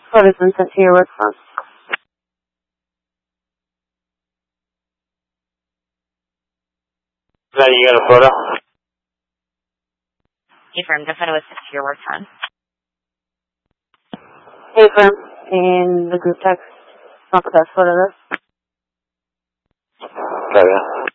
What has been sent to your work phone? Now you got a photo? Affirm, the photo was sent to your work phone. Affirm, in the group text, not the best photo though. Okay.